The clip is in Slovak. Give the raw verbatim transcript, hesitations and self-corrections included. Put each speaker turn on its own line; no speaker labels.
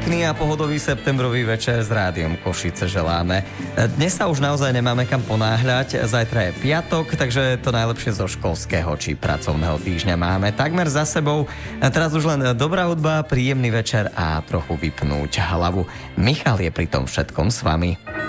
Pekný a pohodový septembrový večer s Rádiom Košice želáme. Dnes sa už naozaj nemáme kam ponáhľať, zajtra je piatok, takže to najlepšie zo školského či pracovného týždňa máme takmer za sebou. Teraz už len dobrá hudba, príjemný večer a trochu vypnúť hlavu. Michal je pri tom všetkom s vami.